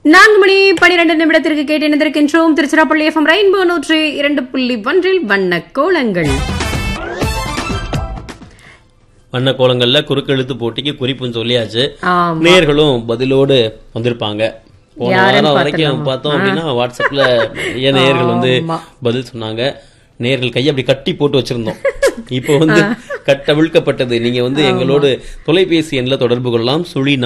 4 மணி 12 நிமிடத்திற்கு கேட்டு இணைந்திருக்கின்றோம். திருச்சிராப்பள்ளி FM ரெயின்போ 102.1 வண்ண கோலங்கள். வண்ண கோலங்கள்ல குறுக்கெழுத்து போட்டிக்கு குறிப்புன்னு சொல்லியாச்சு. நேர்களும் பதிலோடு வந்திருப்பாங்க. போன வாரம் வரைக்கும் பார்த்தோம் அப்படின்னா வாட்ஸ்அப்ல நிறைய நேர்கள் பதில் சொன்னாங்க. நேர்கள் கையை அப்படி கட்டி போட்டு வச்சிருந்தோம். இப்போ கட்டவிழ்க்கப்பட்டது. நீங்க எங்களோடு தொலைபேசி எண்ணில் தொடர்பு கொள்ளலாம்.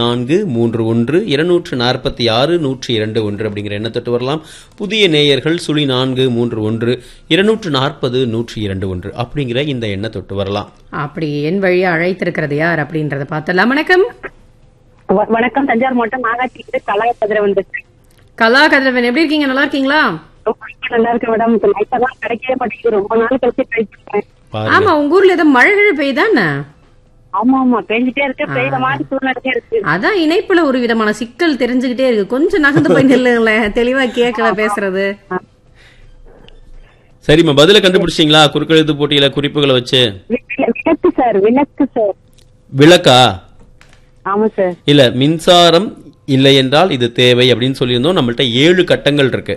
0431 அப்படிங்கிற எண்ணை தொட்டு வரலாம். புதிய நேயர்கள் 0431 அப்படிங்கிற இந்த எண்ணை தொட்டு வரலாம். அப்படி என் வழியா அழைத்திருக்கிறது யார் அப்படின்றத பார்த்தலாம். வணக்கம். வணக்கம். தஞ்சாவூர் மாவட்டம் மாகாட்சி கலாகதிரவன். கலாகதிரவன் எப்படி இருக்கீங்க? நல்லா இருக்கீங்களா? நல்லா இருக்கு மேடம். கிடைக்கவே மாட்டேங்குது. ரொம்ப நாள் கழிச்சு ட்ரை பண்றேன். ஆமா, உங்க ஊர்ல ஏதோ மழை பெய்யுதானே? ஆமா ஆமா, பெஞ்சிட்டே இருக்கு. பெய்யுற மாதிரி சூழ்நிலை இருக்கு. அதான் இணைப்புல ஒரு விதமான சிக்கல் தெரிஞ்சுக்கிட்டே இருக்கு. கொஞ்சம் நகர்ந்து போய் நில்லுங்களேன், தெளிவா கேட்கல பேசுறது. சரிம்மா, பதில கண்டுபிடிச்சிங்களா? குறுக்கெழுத்து போட்டியில குறிப்புகளை வச்சு. விளக்கு சார். விளக்கு சார். விளக்கா? ஆமா சார். இல்ல, மின்சாரம் இல்லை என்றால் இது தேவை அப்படின்னு சொல்லியிருந்தோம். நம்மள்ட்ட 7 கட்டங்கள் இருக்கு.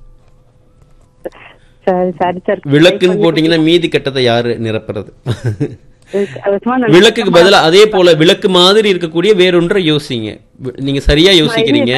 விளக்குன்னு போட்டீங்கன்னா மீதி கட்டத்தை யாரு நிரப்புறது? விளக்குக்கு பதிலா அதே போல விளக்கு மாதிரி இருக்கக்கூடிய வேறொன்றை யோசிங்க. நீங்க சரியா யோசிக்கிறீங்க.